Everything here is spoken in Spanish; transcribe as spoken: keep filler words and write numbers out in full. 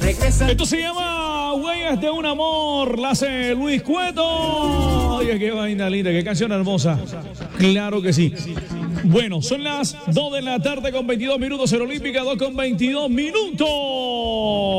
Esto se llama Huellas de un Amor, la hace Luis Cueto. Oye, qué vaina linda, qué canción hermosa. Claro que sí. Bueno, son las dos de la tarde con veintidós minutos en Olímpica, dos con veintidós minutos.